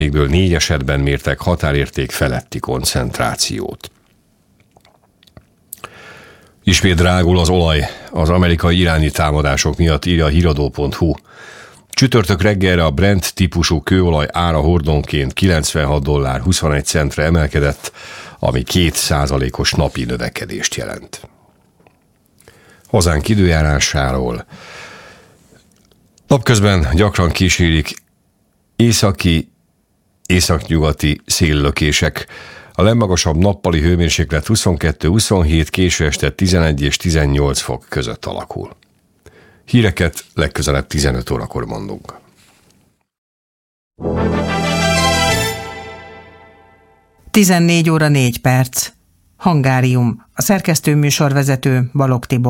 Égből 4 esetben mértek határérték feletti koncentrációt. Ismét drágul az olaj az amerikai-iráni támadások miatt, írja a híradó.hu. Csütörtök reggelre a Brent típusú kőolaj ára hordonként $96.21 emelkedett, ami 2%-os napi növekedést jelent. Hazánk időjárásáról. Napközben gyakran kísérik északnyugati széllökések. A legmagasabb nappali hőmérséklet 22-27, késő este 11 és 18 fok között alakul. Híreket legközelebb 15 órakor mondunk. Tizennégy óra 4 perc. Hangárium. A szerkesztő műsorvezető Balogh Tibor.